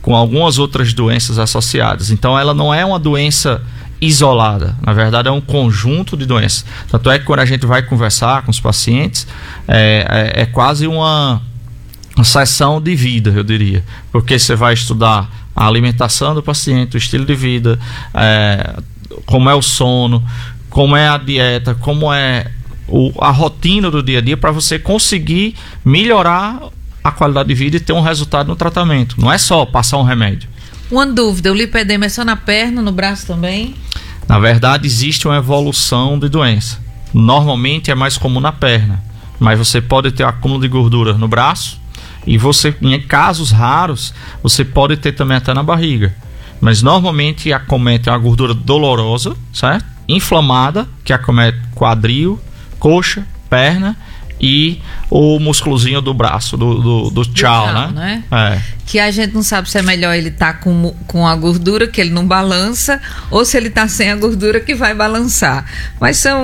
com algumas outras doenças associadas. Então ela não é uma doença isolada, na verdade é um conjunto de doenças. Tanto é que quando a gente vai conversar com os pacientes, é quase uma sessão de vida, eu diria, porque você vai estudar a alimentação do paciente, o estilo de vida, como é o sono, como é a dieta, como é a rotina do dia a dia, para você conseguir melhorar a qualidade de vida e ter um resultado no tratamento. Não é só passar um remédio. Uma dúvida, o lipedema é só na perna, no braço também? Na verdade, existe uma evolução de doença. Normalmente é mais comum na perna, mas você pode ter acúmulo de gordura no braço e você, em casos raros, você pode ter também até na barriga. Mas normalmente acomete uma gordura dolorosa, certo? Inflamada, que acomete quadril, coxa, perna e o músculozinho do braço, do tchau, né? Que a gente não sabe se é melhor ele tá com a gordura, que ele não balança, ou se ele tá sem a gordura, que vai balançar. Mas são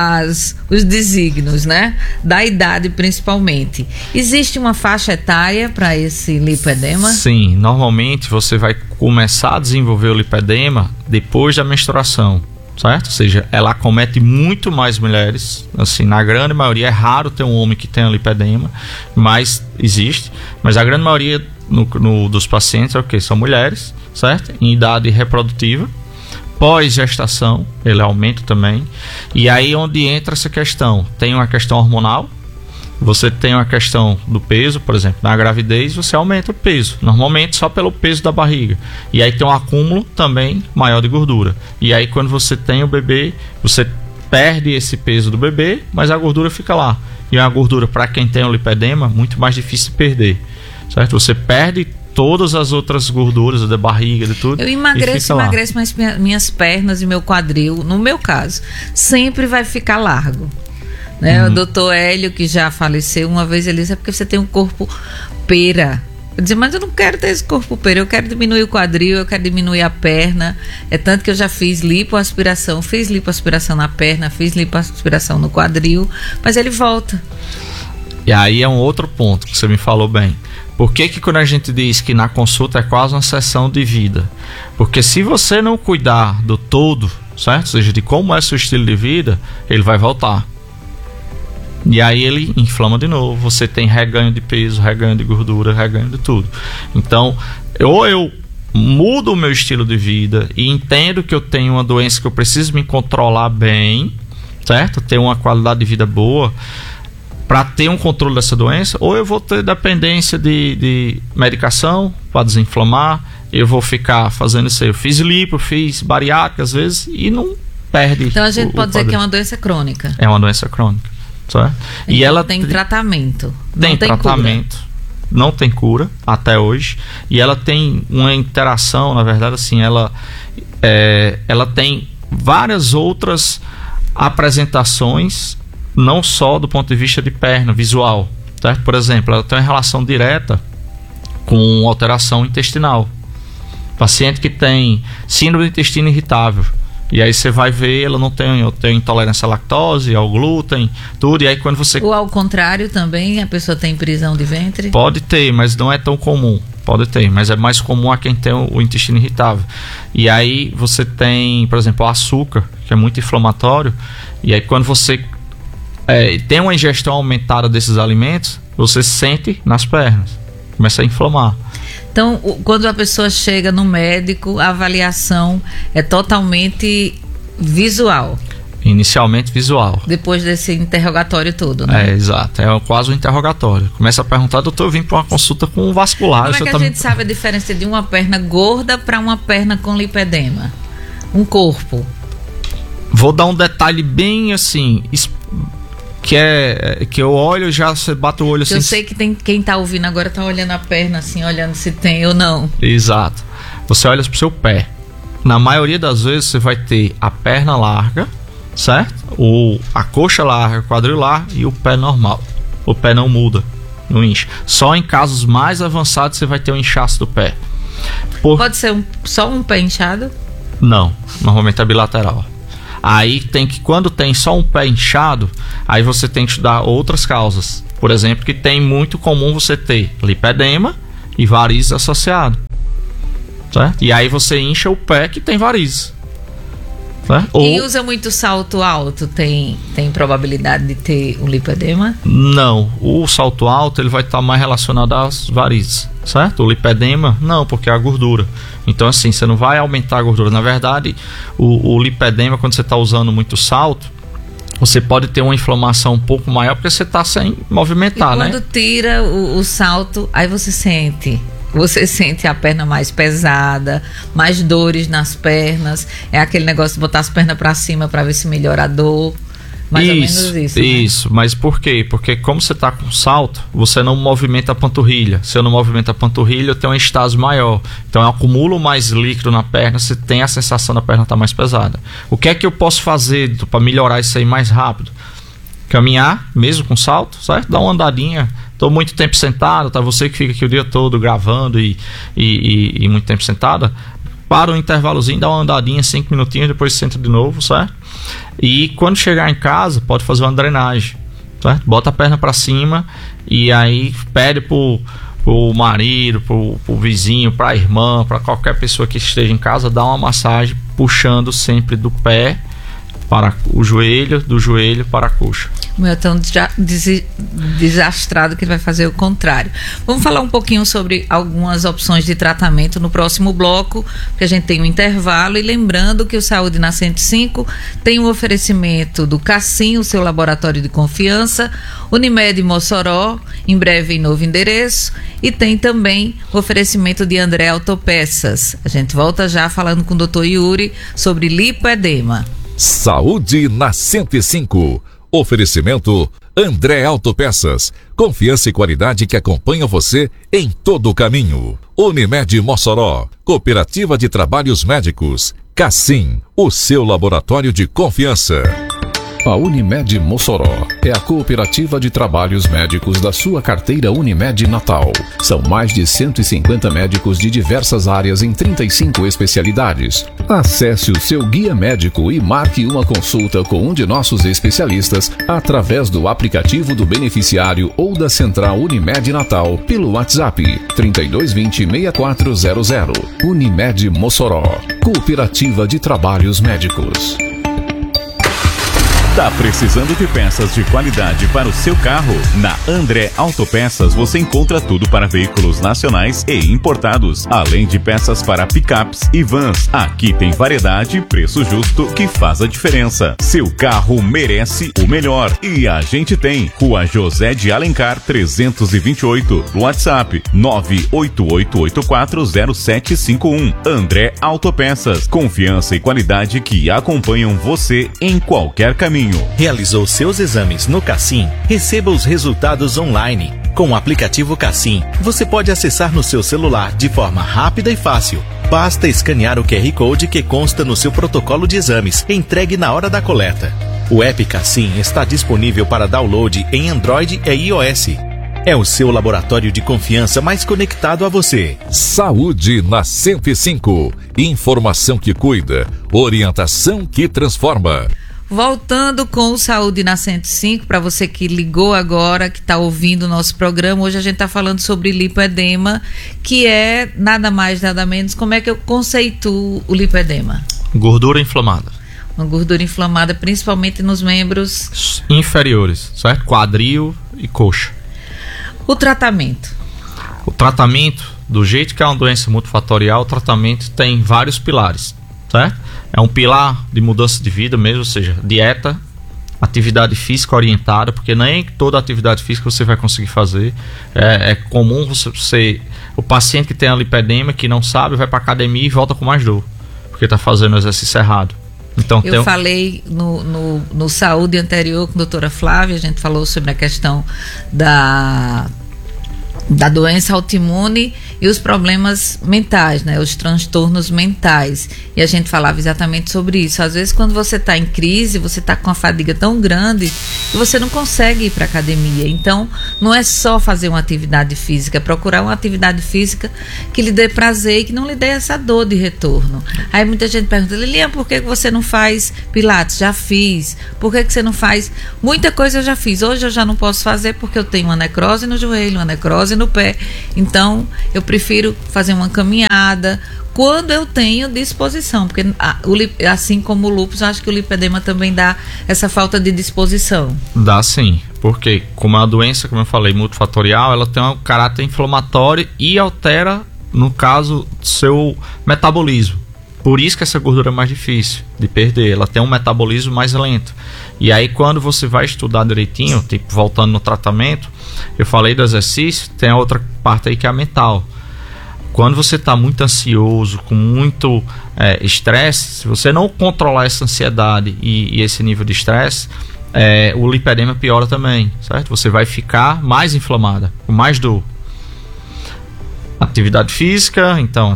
os desígnios, né? Da idade, principalmente. Existe uma faixa etária para esse lipedema? Sim, normalmente você vai começar a desenvolver o lipedema depois da menstruação. Certo? Ou seja, ela acomete muito mais mulheres, assim, na grande maioria. É raro ter um homem que tenha lipedema, mas existe. Mas a grande maioria dos pacientes é o quê? São mulheres, certo? Em idade reprodutiva, pós-gestação, ele aumenta também. E aí onde entra essa questão? Tem uma questão hormonal, você tem uma questão do peso, por exemplo, na gravidez você aumenta o peso, normalmente só pelo peso da barriga, e aí tem um acúmulo também maior de gordura, e aí quando você tem o bebê, você perde esse peso do bebê, mas a gordura fica lá, e a gordura, para quem tem o lipedema, muito mais difícil de perder, certo? Você perde todas as outras gorduras da barriga, de tudo. Eu emagreço, mas minhas pernas e meu quadril, no meu caso, sempre vai ficar largo. Né? O doutor Hélio, que já faleceu, uma vez ele disse: é porque você tem um corpo pera. Eu dizia: mas eu não quero ter esse corpo pera, eu quero diminuir o quadril, eu quero diminuir a perna. É tanto que eu já fiz lipoaspiração na perna, fiz lipoaspiração no quadril, mas ele volta. E aí é um outro ponto que você me falou bem. Por que quando a gente diz que na consulta é quase uma sessão de vida? Porque se você não cuidar do todo, certo? Ou seja, de como é seu estilo de vida, ele vai voltar. E aí ele inflama de novo, você tem reganho de peso, reganho de gordura, reganho de tudo. Então, ou eu mudo o meu estilo de vida e entendo que eu tenho uma doença que eu preciso me controlar bem, certo? Ter uma qualidade de vida boa para ter um controle dessa doença, ou eu vou ter dependência de medicação para desinflamar, eu vou ficar fazendo isso aí. Eu fiz lipo, fiz bariátrica às vezes e não perde. Então a gente pode dizer que é uma doença crônica. É uma doença crônica. Certo? Então, e ela tem tratamento. Tem tratamento. Cura. Não tem cura até hoje. E ela tem uma interação, na verdade, assim, ela tem várias outras apresentações, não só do ponto de vista de perna, visual. Certo? Por exemplo, ela tem uma relação direta com alteração intestinal. Paciente que tem síndrome do intestino irritável. E aí você vai ver, ela não tem intolerância à lactose, ao glúten, tudo. E aí quando você... Ou ao contrário também, a pessoa tem prisão de ventre? Pode ter, mas não é tão comum. Pode ter, mas é mais comum a quem tem o intestino irritável. E aí você tem, por exemplo, o açúcar, que é muito inflamatório. E aí quando você tem uma ingestão aumentada desses alimentos, você sente nas pernas, começa a inflamar. Então, quando a pessoa chega no médico, a avaliação é totalmente visual. Inicialmente visual. Depois desse interrogatório todo, né? Exato. É quase um interrogatório. Começa a perguntar: doutor, eu vim para uma consulta com um vascular. Como é que a gente sabe a diferença de uma perna gorda para uma perna com lipedema? Um corpo. Vou dar um detalhe bem assim... Que eu olho, já você bate o olho assim. Eu sei que tem quem tá ouvindo agora tá olhando a perna assim, olhando se tem ou não. Exato. Você olha pro seu pé. Na maioria das vezes você vai ter a perna larga, certo? Ou a coxa larga, o quadril largo e o pé normal. O pé não muda, não incha. Só em casos mais avançados você vai ter um inchaço do pé. Pode ser só um pé inchado? Não, normalmente é bilateral. Aí quando tem só um pé inchado, aí você tem que estudar outras causas. Por exemplo, que tem muito comum você ter lipedema e varizes associado. certo? E aí você incha o pé que tem varizes. Quem usa muito salto alto tem probabilidade de ter um lipedema? Não, o salto alto ele vai estar mais relacionado às varizes, certo? O lipedema não, porque é a gordura. Então assim, você não vai aumentar a gordura. Na verdade, o lipedema, quando você está usando muito salto, você pode ter uma inflamação um pouco maior porque você está sem movimentar, e quando tira o salto, aí você sente a perna mais pesada, mais dores nas pernas. É aquele negócio de botar as pernas para cima para ver se melhora a dor. Mais ou menos isso. Isso, né? Mas por quê? Porque como você tá com salto, você não movimenta a panturrilha. Se eu não movimento a panturrilha, eu tenho um estase maior. Então eu acumulo mais líquido na perna, você tem a sensação da perna estar mais pesada. O que é que eu posso fazer para melhorar isso aí mais rápido? Caminhar, mesmo com salto, certo? Dar uma andadinha. Estou muito tempo sentado, tá? Você que fica aqui o dia todo gravando e muito tempo sentada, para um intervalozinho, dá uma andadinha, 5 minutinhos, depois senta de novo, certo? E quando chegar em casa, pode fazer uma drenagem, certo? Bota a perna para cima e aí pede pro marido, pro vizinho, pra irmã, pra qualquer pessoa que esteja em casa, dá uma massagem puxando sempre do pé para o joelho, do joelho para a coxa. O meu é tão desastrado que ele vai fazer o contrário. Vamos falar um pouquinho sobre algumas opções de tratamento no próximo bloco, porque a gente tem um intervalo. E lembrando que o Saúde na 105 tem um oferecimento do Cassim, o seu laboratório de confiança, Unimed Mossoró, em breve em novo endereço, e tem também o oferecimento de André Autopeças. A gente volta já falando com o Dr. Yuri sobre lipoedema. Saúde na 105. Oferecimento André Autopeças. Confiança e qualidade que acompanha você em todo o caminho. Unimed Mossoró. Cooperativa de Trabalhos Médicos. Cassim, o seu laboratório de confiança. A Unimed Mossoró é a cooperativa de trabalhos médicos da sua carteira Unimed Natal. São mais de 150 médicos de diversas áreas em 35 especialidades. Acesse o seu guia médico e marque uma consulta com um de nossos especialistas através do aplicativo do beneficiário ou da Central Unimed Natal pelo WhatsApp 3220-6400. Unimed Mossoró, cooperativa de trabalhos médicos. Tá precisando de peças de qualidade para o seu carro? Na André Autopeças você encontra tudo para veículos nacionais e importados, além de peças para picapes e vans. Aqui tem variedade e preço justo que faz a diferença. Seu carro merece o melhor e a gente tem. Rua José de Alencar 328, WhatsApp 988840751. André Autopeças, confiança e qualidade que acompanham você em qualquer caminho. Realizou seus exames no Cassim? Receba os resultados online. Com o aplicativo Cassim, você pode acessar no seu celular de forma rápida e fácil. Basta escanear o QR Code que consta no seu protocolo de exames, entregue na hora da coleta. O app Cassim está disponível para download em Android e iOS. É o seu laboratório de confiança mais conectado a você. Saúde na 105. Informação que cuida, orientação que transforma. Voltando com o Saúde na 105, para você que ligou agora, que está ouvindo o nosso programa, hoje a gente está falando sobre lipoedema, que é nada mais, nada menos. Como é que eu conceituo o lipoedema? Gordura inflamada. Uma gordura inflamada, principalmente nos membros inferiores, certo? Quadril e coxa. O tratamento. O tratamento, do jeito que é uma doença multifatorial, o tratamento tem vários pilares, certo? É um pilar de mudança de vida mesmo, ou seja, dieta, atividade física orientada, porque nem toda atividade física você vai conseguir fazer. É comum o paciente que tem a lipedema, que não sabe, vai para academia e volta com mais dor, porque está fazendo o exercício errado. Então, eu falei no Saúde anterior com a doutora Flávia, a gente falou sobre a questão da doença autoimune e os problemas mentais, né? Os transtornos mentais. E a gente falava exatamente sobre isso. Às vezes, quando você está em crise, você está com uma fadiga tão grande que você não consegue ir para a academia. Então, não é só fazer uma atividade física, é procurar uma atividade física que lhe dê prazer e que não lhe dê essa dor de retorno. Aí muita gente pergunta: Lilian, por que você não faz pilates? Já fiz. Por que você não faz? Muita coisa eu já fiz. Hoje eu já não posso fazer porque eu tenho uma necrose no joelho, uma necrose no pé. Então, eu prefiro fazer uma caminhada quando eu tenho disposição, porque assim como o lúpus, eu acho que o lipedema também dá essa falta de disposição. Dá sim, porque como é uma doença, como eu falei, multifatorial, ela tem um caráter inflamatório e altera, no caso, seu metabolismo. Por isso que essa gordura é mais difícil de perder, ela tem um metabolismo mais lento. E aí quando você vai estudar direitinho, tipo, voltando no tratamento, eu falei do exercício, tem a outra parte aí que é a mental. Quando você está muito ansioso, com muito estresse, se você não controlar essa ansiedade e esse nível de estresse, o lipedema piora também, certo? Você vai ficar mais inflamada, com mais dor. Atividade física,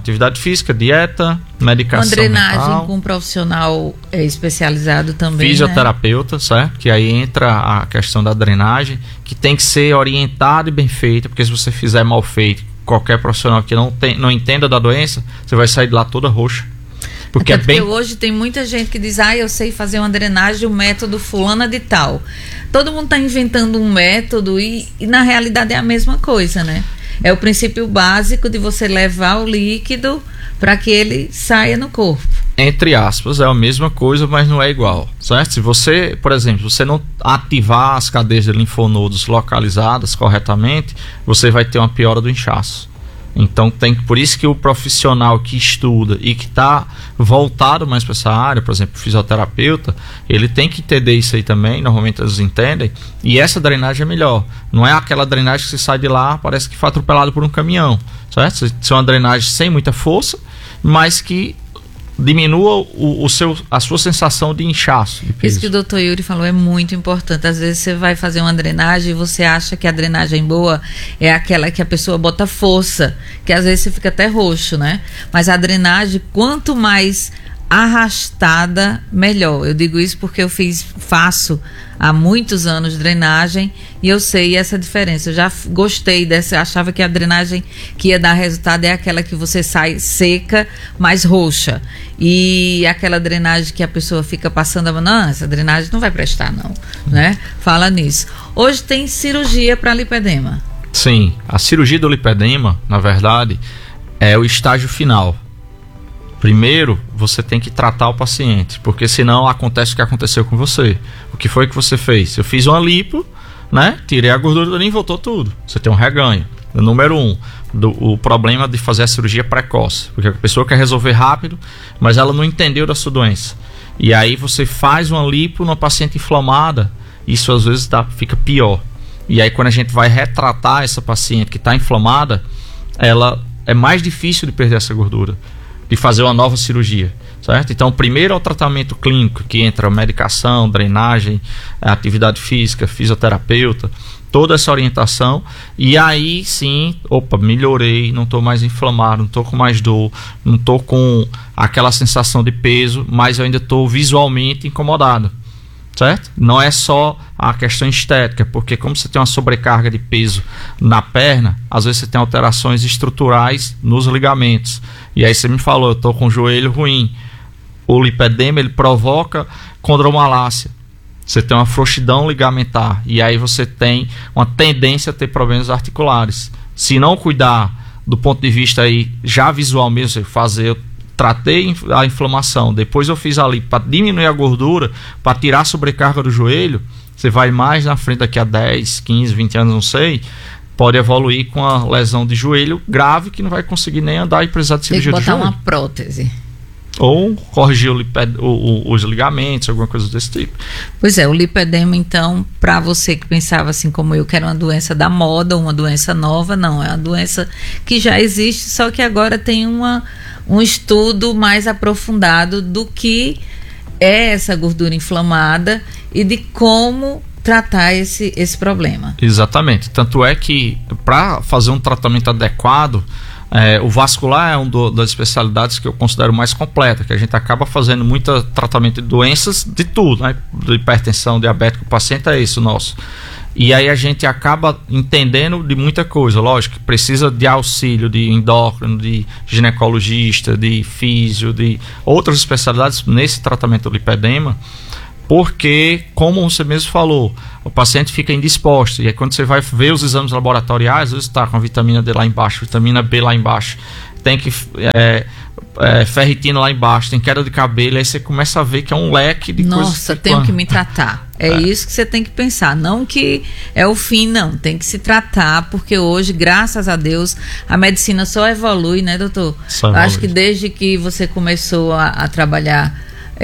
dieta, medicação. Uma drenagem mental, com um profissional especializado também. Fisioterapeuta, né? Certo? Que aí entra a questão da drenagem, que tem que ser orientada e bem feita, porque se você fizer mal feito, qualquer profissional que não entenda da doença, você vai sair de lá toda roxa. Porque hoje tem muita gente que diz, eu sei fazer uma drenagem, o método fulana de tal. Todo mundo está inventando um método e na realidade é a mesma coisa, né? É o princípio básico de você levar o líquido para que ele saia no corpo. Entre aspas, é a mesma coisa, mas não é igual, certo? Se você, por exemplo, você não ativar as cadeias de linfonodos localizadas corretamente, você vai ter uma piora do inchaço. Então por isso que o profissional que estuda e que está voltado mais para essa área, por exemplo, o fisioterapeuta, ele tem que entender isso aí também, normalmente eles entendem, e essa drenagem é melhor. Não é aquela drenagem que você sai de lá, parece que foi atropelado por um caminhão, certo? Isso é uma drenagem sem muita força, mas que diminua a sua sensação de inchaço. De isso que o Dr. Yuri falou é muito importante. Às vezes você vai fazer uma drenagem e você acha que a drenagem boa é aquela que a pessoa bota força, que às vezes você fica até roxo, né? Mas a drenagem, quanto mais arrastada, melhor. Eu digo isso porque eu faço há muitos anos drenagem e eu sei essa diferença. Eu já gostei dessa, achava que a drenagem que ia dar resultado é aquela que você sai seca, mais roxa. E aquela drenagem que a pessoa fica passando a mão, não, essa drenagem não vai prestar não, né? Fala nisso. Hoje tem cirurgia para lipedema. Sim, a cirurgia do lipedema, na verdade, é o estágio final. Primeiro, você tem que tratar o paciente, porque senão acontece o que aconteceu com você. O que foi que você fez? Eu fiz uma lipo, né? Tirei a gordura e voltou tudo. Você tem um reganho. Número 1, o problema de fazer a cirurgia precoce, porque a pessoa quer resolver rápido, mas ela não entendeu da sua doença. E aí você faz uma lipo numa paciente inflamada, isso às vezes fica pior. E aí quando a gente vai retratar essa paciente que está inflamada, ela é mais difícil de perder essa gordura, de fazer uma nova cirurgia, certo? Então, primeiro é o tratamento clínico, que entra medicação, drenagem, atividade física, fisioterapeuta, toda essa orientação, e aí sim, melhorei, não estou mais inflamado, não estou com mais dor, não estou com aquela sensação de peso, mas eu ainda estou visualmente incomodado, certo? Não é só a questão estética, porque como você tem uma sobrecarga de peso na perna, às vezes você tem alterações estruturais nos ligamentos. E aí você me falou, eu estou com o joelho ruim. O lipedema, ele provoca condromalácia. Você tem uma frouxidão ligamentar. E aí você tem uma tendência a ter problemas articulares. Se não cuidar do ponto de vista aí, já visual mesmo, eu tratei a inflamação, depois eu fiz ali para diminuir a gordura, para tirar a sobrecarga do joelho, você vai mais na frente daqui a 10, 15, 20 anos, não sei, pode evoluir com a lesão de joelho grave que não vai conseguir nem andar e precisar de cirurgia de joelho. Tem que botar uma prótese. Ou corrigir os ligamentos, alguma coisa desse tipo. Pois é, o lipedema, então, para você que pensava assim como eu, que era uma doença da moda, uma doença nova, não, é uma doença que já existe, só que agora tem um estudo mais aprofundado do que é essa gordura inflamada e de como tratar esse problema. Exatamente, tanto é que para fazer um tratamento adequado, o vascular é uma das especialidades que eu considero mais completa, que a gente acaba fazendo muito tratamento de doenças de tudo, né? De hipertensão, diabético, o paciente é isso nosso. E aí a gente acaba entendendo de muita coisa, lógico, que precisa de auxílio de endócrino, de ginecologista, de físio, de outras especialidades nesse tratamento do lipedema, porque, como você mesmo falou, o paciente fica indisposto, e aí quando você vai ver os exames laboratoriais, às vezes está com a vitamina D lá embaixo, vitamina B lá embaixo, tem que ferritina lá embaixo, tem queda de cabelo, aí você começa a ver que é um leque de coisas. Nossa, tenho que me tratar. É isso que você tem que pensar. Não que é o fim, não. Tem que se tratar, porque hoje, graças a Deus, a medicina só evolui, né, doutor? Só evolui. Acho que desde que você começou a trabalhar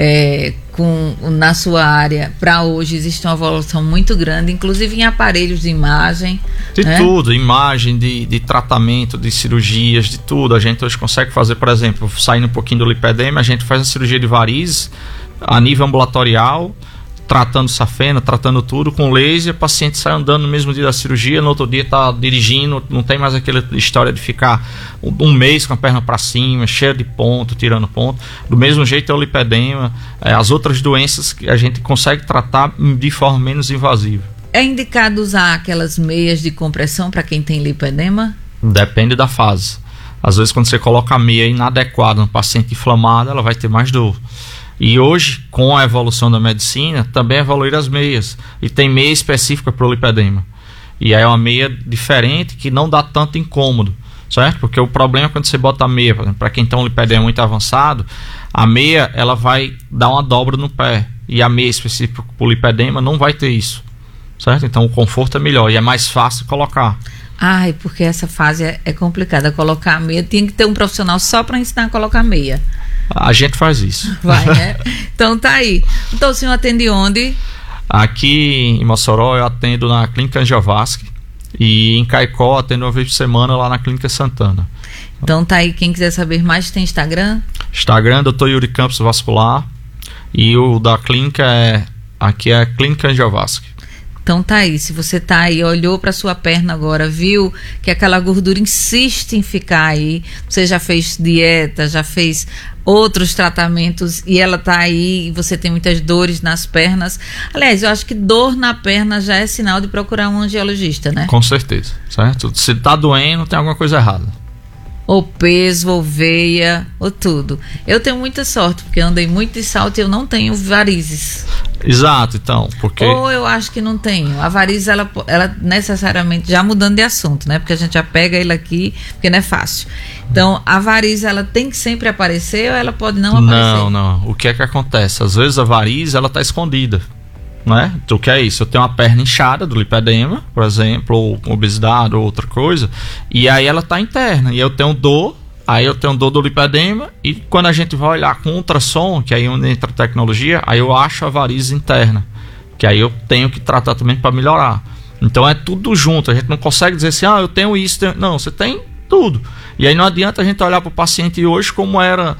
na sua área, para hoje existe uma evolução muito grande, inclusive em aparelhos de imagem. De tudo, imagem, de tratamento, de cirurgias, de tudo. A gente hoje consegue fazer, por exemplo, saindo um pouquinho do lipedema, a gente faz a cirurgia de varizes a nível ambulatorial, tratando safena, tratando tudo, com laser, o paciente sai andando no mesmo dia da cirurgia, no outro dia está dirigindo, não tem mais aquela história de ficar um mês com a perna para cima, cheia de ponto, tirando ponto. Do mesmo jeito é o lipedema, as outras doenças que a gente consegue tratar de forma menos invasiva. É indicado usar aquelas meias de compressão para quem tem lipedema? Depende da fase. Às vezes quando você coloca a meia inadequada no paciente inflamado, ela vai ter mais dor. E hoje, com a evolução da medicina, também evoluíram as meias. E tem meia específica para o lipedema. E aí é uma meia diferente que não dá tanto incômodo, certo? Porque o problema é quando você bota a meia, por exemplo, para quem tem um lipedema muito avançado, a meia ela vai dar uma dobra no pé. E a meia específica para o lipedema não vai ter isso, certo? Então o conforto é melhor e é mais fácil colocar. Ai, porque essa fase é complicada. Colocar a meia, tem que ter um profissional só para ensinar a colocar a meia. A gente faz isso. Vai, né? Então tá aí. Então o senhor atende onde? Aqui em Mossoró eu atendo na Clínica Angiovasc e em Caicó atendo uma vez por semana lá na Clínica Santana. Então tá aí, quem quiser saber mais, tem Instagram? Instagram, Dr. Yuri Campos Vascular, e o da clínica aqui é a Clínica Angiovasc. Então tá aí, se você tá aí, olhou para sua perna agora, viu que aquela gordura insiste em ficar aí, você já fez dieta, já fez outros tratamentos e ela tá aí e você tem muitas dores nas pernas. Aliás, eu acho que dor na perna já é sinal de procurar um angiologista, né? Com certeza, certo? Se tá doendo, tem alguma coisa errada. Ou peso, ou veia, ou tudo. Eu tenho muita sorte, porque eu andei muito de salto e eu não tenho varizes. Exato, então, porque... Ou eu acho que não tenho. A variz, ela necessariamente, já mudando de assunto, né? Porque a gente já pega ele aqui, porque não é fácil. Então, a variz, ela tem que sempre aparecer ou ela pode não aparecer? Não. O que é que acontece? Às vezes a variz, ela tá escondida, né? Então, o que é isso? Eu tenho uma perna inchada do lipedema, por exemplo, ou obesidade ou outra coisa, e aí ela tá interna, e eu tenho dor, do lipedema, e quando a gente vai olhar com ultrassom, que aí é onde entra a tecnologia, aí eu acho a variz interna, que aí eu tenho que tratar também para melhorar. Então é tudo junto, a gente não consegue dizer assim, eu tenho isso, não, você tem tudo. E aí não adianta a gente olhar para o paciente hoje como era.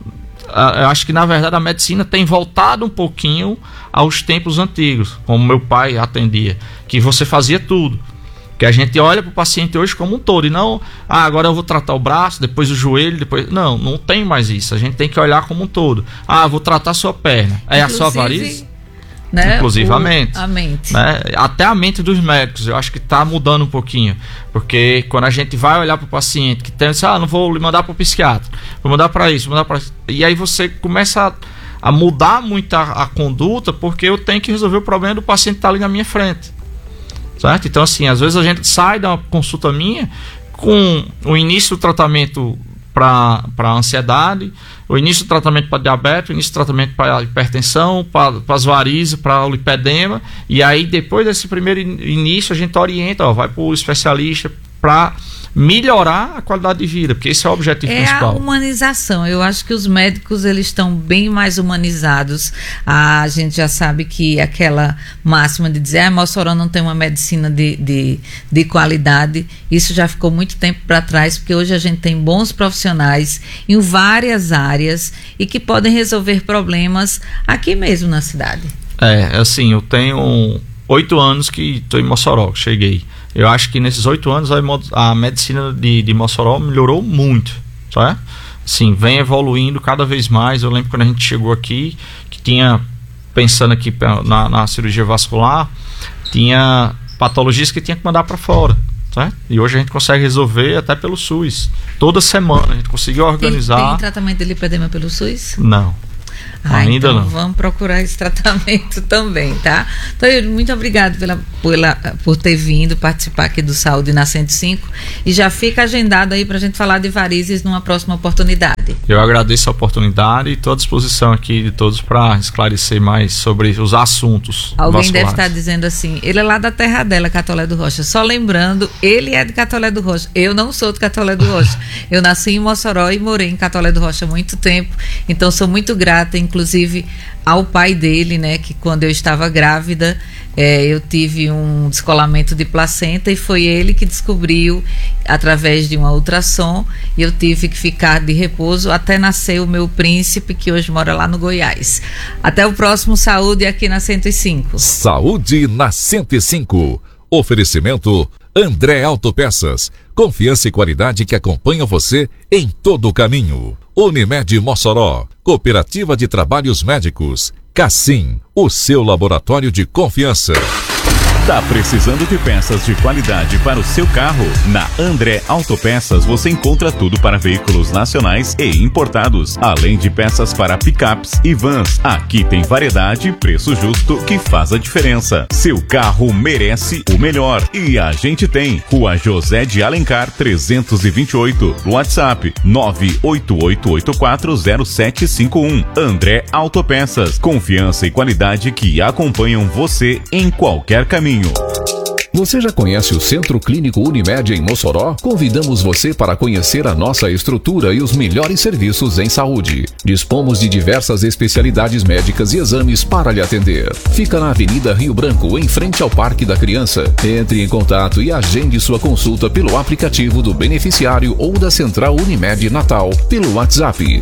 Eu acho que na verdade a medicina tem voltado um pouquinho aos tempos antigos, como meu pai atendia, que você fazia tudo. Que a gente olha para o paciente hoje como um todo, e não, agora eu vou tratar o braço, depois o joelho, depois... Não tem mais isso. A gente tem que olhar como um todo. Vou tratar a sua perna. É a sua variz? Né? Inclusive a mente. A mente. Né? Até a mente dos médicos, eu acho que está mudando um pouquinho. Porque quando a gente vai olhar para o paciente que tem, não vou lhe mandar para o psiquiatra, vou mandar para isso, e aí você começa a mudar muito a conduta, porque eu tenho que resolver o problema do paciente que está ali na minha frente. Certo? Então, assim, às vezes a gente sai da consulta minha com o início do tratamento para ansiedade, o início do tratamento para diabetes, o início do tratamento para hipertensão, para as varizes, para o lipedema, e aí depois desse primeiro início a gente orienta, vai para o especialista para melhorar a qualidade de vida, porque esse é o objetivo principal. É a humanização. Eu acho que os médicos, eles estão bem mais humanizados. A gente já sabe que aquela máxima de dizer Mossoró não tem uma medicina de qualidade, isso já ficou muito tempo para trás, porque hoje a gente tem bons profissionais em várias áreas e que podem resolver problemas aqui mesmo na cidade. Assim, eu tenho 8 anos que estou em Mossoró, que cheguei. Eu acho que nesses 8 anos a medicina de Mossoró melhorou muito, certo? Sim, vem evoluindo cada vez mais. Eu lembro quando a gente chegou aqui, que tinha, pensando aqui na cirurgia vascular, tinha patologias que tinha que mandar para fora, certo? E hoje a gente consegue resolver até pelo SUS. Toda semana a gente conseguiu organizar. Tem tratamento de lipedema pelo SUS? Não. Ainda então não. Vamos procurar esse tratamento também, tá? Então, muito obrigado por ter vindo participar aqui do Saúde na 105 e já fica agendado aí pra gente falar de varizes numa próxima oportunidade. Eu agradeço a oportunidade e estou à disposição aqui de todos para esclarecer mais sobre os assuntos Alguém vasculares. deve estar dizendo assim, ele é lá da terra dela, Catolé do Rocha. Só lembrando, ele é de Catolé do Rocha. Eu não sou de Catolé do Rocha. Eu nasci em Mossoró e morei em Catolé do Rocha há muito tempo. Então sou muito grata, inclusive, ao pai dele, né? Que quando eu estava grávida, eu tive um descolamento de placenta e foi ele que descobriu através de uma ultrassom e eu tive que ficar de repouso até nascer o meu príncipe, que hoje mora lá no Goiás. Até o próximo Saúde aqui na 105. Saúde na 105. Oferecimento André Autopeças. Confiança e qualidade que acompanha você em todo o caminho. Unimed Mossoró. Cooperativa de Trabalhos Médicos. Cassim, o seu laboratório de confiança. Tá precisando de peças de qualidade para o seu carro? Na André Autopeças você encontra tudo para veículos nacionais e importados, além de peças para picapes e vans. Aqui tem variedade e preço justo que faz a diferença. Seu carro merece o melhor e a gente tem. Rua José de Alencar 328, WhatsApp 988840751. André Autopeças, confiança e qualidade que acompanham você em qualquer caminho. Você já conhece o Centro Clínico Unimed em Mossoró? Convidamos você para conhecer a nossa estrutura e os melhores serviços em saúde. Dispomos de diversas especialidades médicas e exames para lhe atender. Fica na Avenida Rio Branco, em frente ao Parque da Criança. Entre em contato e agende sua consulta pelo aplicativo do beneficiário ou da Central Unimed Natal, pelo WhatsApp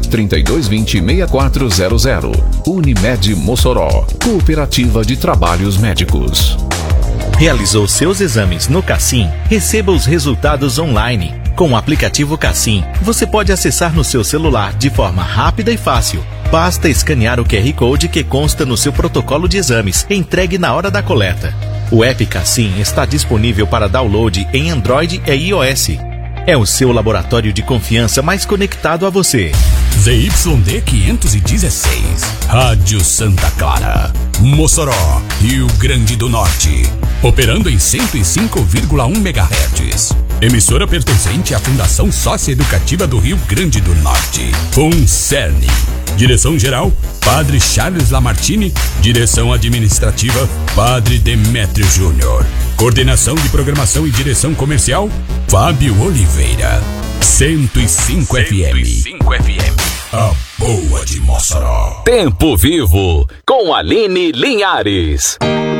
3220-6400. Unimed Mossoró, Cooperativa de Trabalhos Médicos. Realizou seus exames no Cassim? Receba os resultados online. Com o aplicativo Cassim, você pode acessar no seu celular de forma rápida e fácil. Basta escanear o QR Code que consta no seu protocolo de exames, entregue na hora da coleta. O app Cassim está disponível para download em Android e iOS. É o seu laboratório de confiança mais conectado a você. ZYD 516, Rádio Santa Clara, Mossoró, Rio Grande do Norte. Operando em 105,1 MHz. Emissora pertencente à Fundação Socioeducativa do Rio Grande do Norte. FUNCERN. Direção-geral, Padre Charles Lamartine. Direção administrativa, Padre Demétrio Júnior. Coordenação de programação e direção comercial, Fábio Oliveira. 105 FM. A boa de Mossoró. Tempo Vivo, com Aline Linhares.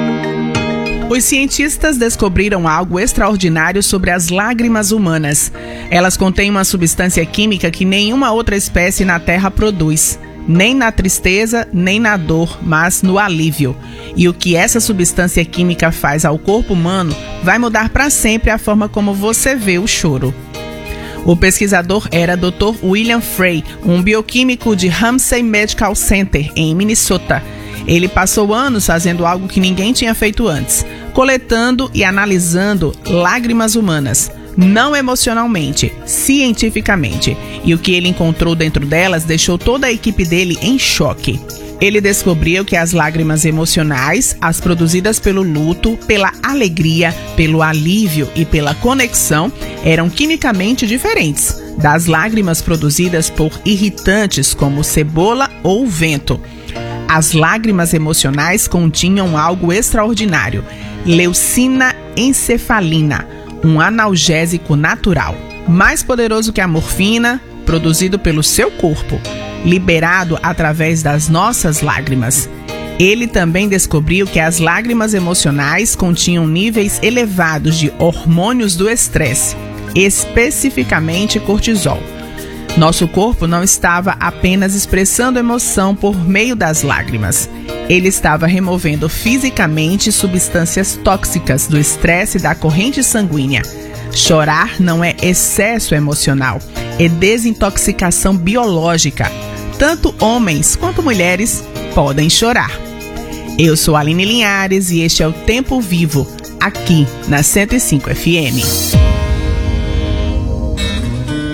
Os cientistas descobriram algo extraordinário sobre as lágrimas humanas. Elas contêm uma substância química que nenhuma outra espécie na Terra produz. Nem na tristeza, nem na dor, mas no alívio. E o que essa substância química faz ao corpo humano vai mudar para sempre a forma como você vê o choro. O pesquisador era Dr. William Frey, um bioquímico de Ramsay Medical Center, em Minnesota. Ele passou anos fazendo algo que ninguém tinha feito antes, coletando e analisando lágrimas humanas, não emocionalmente, cientificamente. E o que ele encontrou dentro delas deixou toda a equipe dele em choque. Ele descobriu que as lágrimas emocionais, as produzidas pelo luto, pela alegria, pelo alívio e pela conexão, eram quimicamente diferentes das lágrimas produzidas por irritantes como cebola ou vento. As lágrimas emocionais continham algo extraordinário: leucina encefalina, um analgésico natural, mais poderoso que a morfina, produzido pelo seu corpo, liberado através das nossas lágrimas. Ele também descobriu que as lágrimas emocionais continham níveis elevados de hormônios do estresse, especificamente cortisol. Nosso corpo não estava apenas expressando emoção por meio das lágrimas. Ele estava removendo fisicamente substâncias tóxicas do estresse da corrente sanguínea. Chorar não é excesso emocional, é desintoxicação biológica. Tanto homens quanto mulheres podem chorar. Eu sou Aline Linhares e este é o Tempo Vivo, aqui na 105 FM.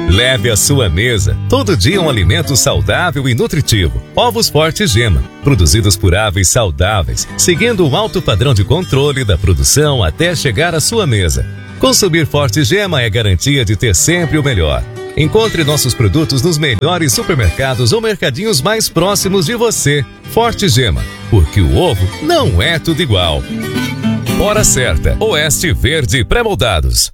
Leve à sua mesa todo dia um alimento saudável e nutritivo. Ovos Forte Gema, produzidos por aves saudáveis, seguindo um alto padrão de controle da produção até chegar à sua mesa. Consumir Forte Gema é garantia de ter sempre o melhor. Encontre nossos produtos nos melhores supermercados ou mercadinhos mais próximos de você. Forte Gema, porque o ovo não é tudo igual. Hora certa, Oeste Verde Pré-moldados.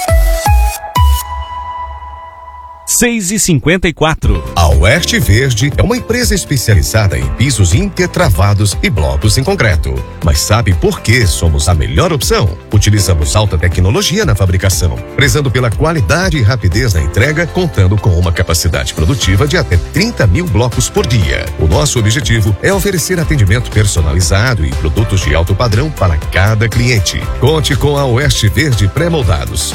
6h54. A Oeste Verde é uma empresa especializada em pisos intertravados e blocos em concreto. Mas sabe por que somos a melhor opção? Utilizamos alta tecnologia na fabricação, prezando pela qualidade e rapidez na entrega, contando com uma capacidade produtiva de até 30 mil blocos por dia. O nosso objetivo é oferecer atendimento personalizado e produtos de alto padrão para cada cliente. Conte com a Oeste Verde Pré-moldados.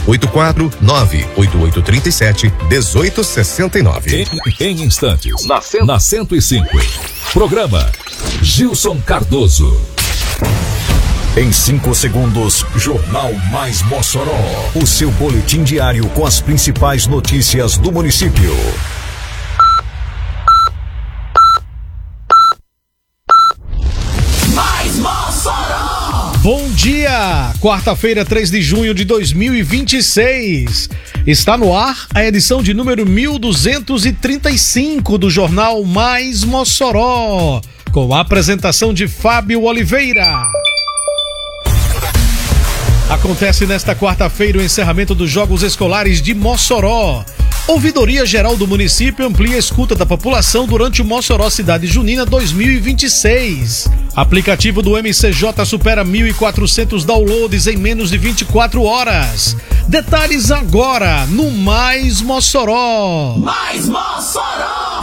849-8837-1869. Em instantes, na 105. Programa Gilson Cardoso. Em 5 segundos, Jornal Mais Mossoró. O seu boletim diário com as principais notícias do município. Mais Mossoró! Bom dia! Quarta-feira, 3 de junho de 2026. Está no ar a edição de número 1235 do Jornal Mais Mossoró, com a apresentação de Fábio Oliveira. Acontece nesta quarta-feira o encerramento dos Jogos Escolares de Mossoró. Ouvidoria Geral do município amplia a escuta da população durante o Mossoró Cidade Junina 2026. Aplicativo do MCJ supera 1.400 downloads em menos de 24 horas. Detalhes agora no Mais Mossoró. Mais Mossoró!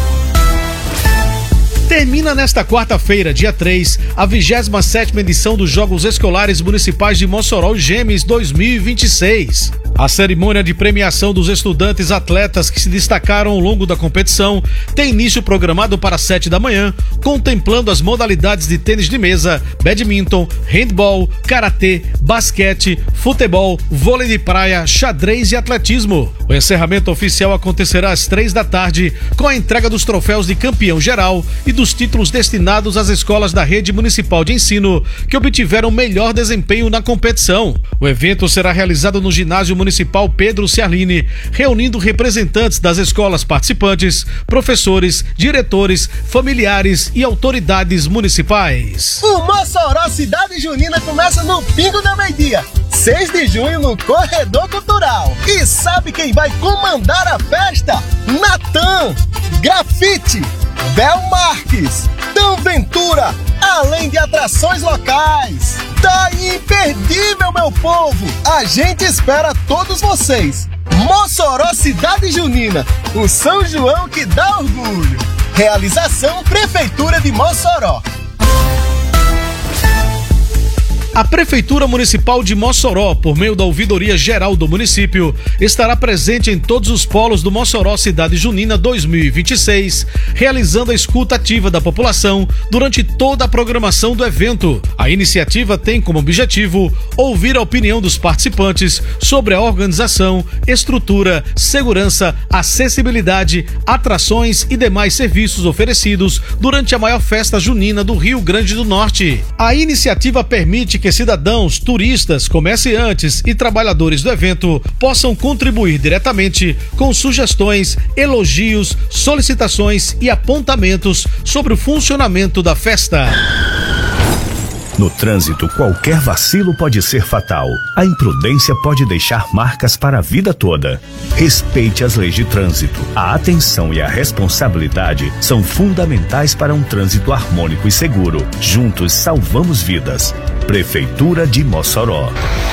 Termina nesta quarta-feira, dia 3, a 27ª edição dos Jogos Escolares Municipais de Mossoró Gêmeos 2026. A cerimônia de premiação dos estudantes atletas que se destacaram ao longo da competição tem início programado para 7 da manhã, contemplando as modalidades de tênis de mesa, badminton, handball, karatê, basquete, futebol, vôlei de praia, xadrez e atletismo. O encerramento oficial acontecerá às 3 da tarde, com a entrega dos troféus de campeão geral e dos títulos destinados às escolas da rede municipal de ensino que obtiveram melhor desempenho na competição. O evento será realizado no ginásio municipal Pedro Ciarline, reunindo representantes das escolas participantes, professores, diretores, familiares e autoridades municipais. O Mossoró Cidade Junina começa no Pingo da Meia-Dia, 6 de junho no Corredor Cultural. E sabe quem vai comandar a festa? Natan, Grafite, Bel Marques, Dan Ventura, além de atrações locais. Tá imperdível, meu povo! A gente espera todos vocês. Mossoró Cidade Junina, o São João que dá orgulho. Realização Prefeitura de Mossoró. A Prefeitura Municipal de Mossoró, por meio da Ouvidoria Geral do município, estará presente em todos os polos do Mossoró Cidade Junina 2026, realizando a escuta ativa da população durante toda a programação do evento. A iniciativa tem como objetivo ouvir a opinião dos participantes sobre a organização, estrutura, segurança, acessibilidade, atrações e demais serviços oferecidos durante a maior festa junina do Rio Grande do Norte. A iniciativa permite que cidadãos, turistas, comerciantes e trabalhadores do evento possam contribuir diretamente com sugestões, elogios, solicitações e apontamentos sobre o funcionamento da festa. No trânsito, qualquer vacilo pode ser fatal. A imprudência pode deixar marcas para a vida toda. Respeite as leis de trânsito. A atenção e a responsabilidade são fundamentais para um trânsito harmônico e seguro. Juntos salvamos vidas. Prefeitura de Mossoró.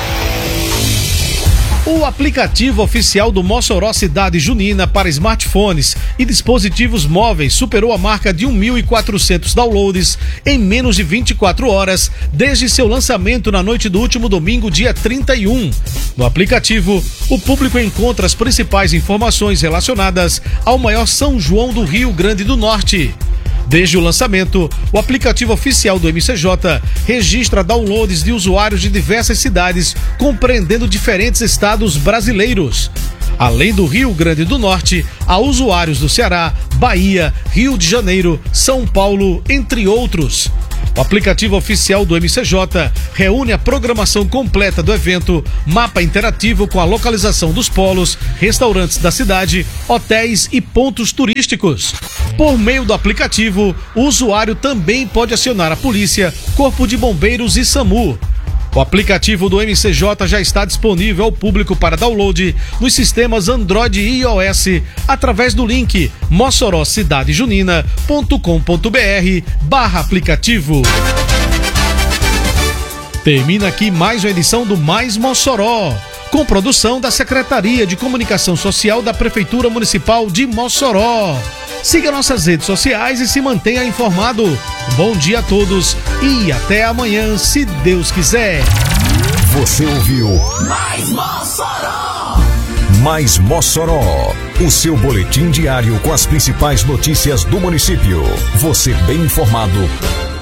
O aplicativo oficial do Mossoró Cidade Junina para smartphones e dispositivos móveis superou a marca de 1.400 downloads em menos de 24 horas desde seu lançamento na noite do último domingo, dia 31. No aplicativo, o público encontra as principais informações relacionadas ao maior São João do Rio Grande do Norte. Desde o lançamento, o aplicativo oficial do MCJ registra downloads de usuários de diversas cidades, compreendendo diferentes estados brasileiros. Além do Rio Grande do Norte, a usuários do Ceará, Bahia, Rio de Janeiro, São Paulo, entre outros. O aplicativo oficial do MCJ reúne a programação completa do evento, mapa interativo com a localização dos polos, restaurantes da cidade, hotéis e pontos turísticos. Por meio do aplicativo, o usuário também pode acionar a polícia, Corpo de Bombeiros e SAMU. O aplicativo do MCJ já está disponível ao público para download nos sistemas Android e iOS através do link mossorocidadejunina.com.br/aplicativo. Termina aqui mais uma edição do Mais Mossoró, com produção da Secretaria de Comunicação Social da Prefeitura Municipal de Mossoró. Siga nossas redes sociais e se mantenha informado. Bom dia a todos e até amanhã, se Deus quiser. Você ouviu Mais Mossoró! Mais Mossoró, o seu boletim diário com as principais notícias do município. Você bem informado